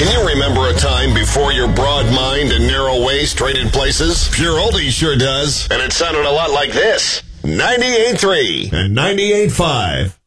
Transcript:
Can you remember a time before your broad mind and narrow waist traded places? Pure Oldie sure does. And it sounded a lot like this. 98.3 and 98.5.